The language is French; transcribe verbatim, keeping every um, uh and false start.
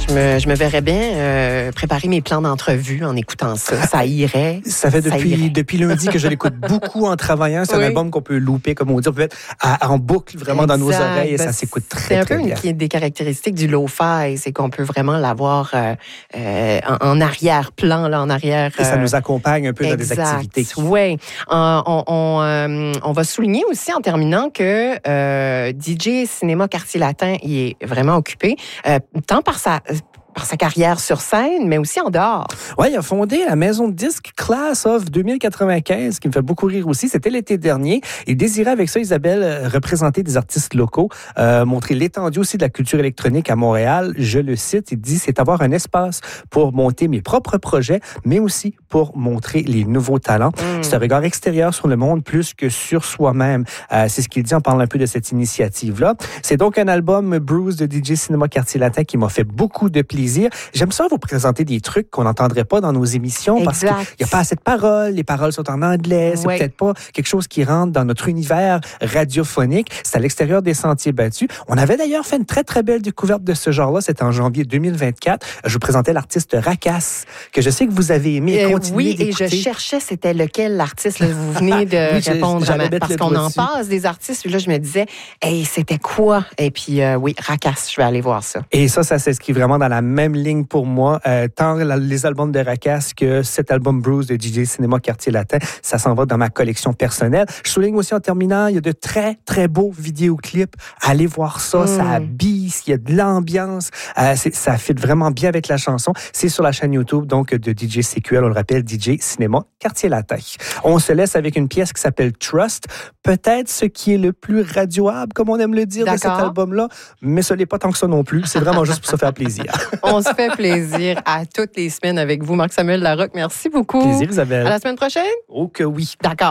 Je me, je me verrais bien euh, préparer mes plans d'entrevue en écoutant ça. Ça irait. Ça fait depuis, ça irait. depuis lundi que je l'écoute beaucoup en travaillant. C'est oui. un album qu'on peut louper, comme on dit. On peut mettre à, en boucle vraiment exact. Dans nos oreilles et ben, ça s'écoute très, très bien. C'est un peu une des caractéristiques du lo-fi, c'est qu'on peut vraiment l'avoir euh, euh, en, en arrière-plan, là, en arrière. Et ça nous accompagne un peu exact. Dans des activités. Oui. Euh, on, on, euh, on va souligner aussi en terminant que euh, D J Cinéma Quartier Latin, il est vraiment occupé, euh, tant par sa... par sa carrière sur scène, mais aussi en dehors. Oui, il a fondé la maison de disques Class of deux mille quatre-vingt-quinze, qui me fait beaucoup rire aussi. C'était l'été dernier. Il désirait avec ça, Isabelle, représenter des artistes locaux, euh, montrer l'étendue aussi de la culture électronique à Montréal. Je le cite, il dit, c'est avoir un espace pour monter mes propres projets, mais aussi pour montrer les nouveaux talents. Mm. C'est un regard extérieur sur le monde plus que sur soi-même. Euh, c'est ce qu'il dit en parlant un peu de cette initiative-là. C'est donc un album Bruce de D J Cinéma Quartier Latin qui m'a fait beaucoup de plaisir. J'aime ça vous présenter des trucs qu'on n'entendrait pas dans nos émissions exact. Parce qu'il n'y a pas assez de paroles, les paroles sont en anglais, c'est oui. peut-être pas quelque chose qui rentre dans notre univers radiophonique, c'est à l'extérieur des sentiers battus. On avait d'ailleurs fait une très très belle découverte de ce genre-là, c'était en janvier deux mille vingt-quatre. Je vous présentais l'artiste Rakas, que je sais que vous avez aimé et euh, continuez Oui, d'écouter. Et je cherchais c'était lequel l'artiste, là, vous venez de oui, répondre à ma... parce qu'on en passe des artistes, puis là je me disais, hey, c'était quoi? Et puis euh, oui, Rakas, je vais aller voir ça. Et ça, ça s'inscrit vraiment dans la même ligne pour moi, euh, tant la, les albums de Rakas que cet album Bruce de D J Cinéma Quartier Latin, ça s'en va dans ma collection personnelle. Je souligne aussi en terminant, il y a de très, très beaux vidéoclips. Allez voir ça, mm. ça habille, il y a de l'ambiance, euh, c'est, ça fit vraiment bien avec la chanson. C'est sur la chaîne YouTube donc de D J C Q L, on le rappelle, D J Cinéma Quartier Latin. On se laisse avec une pièce qui s'appelle Trust, peut-être ce qui est le plus radioable, comme on aime le dire, D'accord. de cet album-là, mais ce n'est pas tant que ça non plus, c'est vraiment juste pour se faire plaisir. On se fait plaisir à toutes les semaines avec vous, Marc-Samuel Larocque. Merci beaucoup. Plaisir, Isabelle. À la semaine prochaine? Oh que oui. D'accord.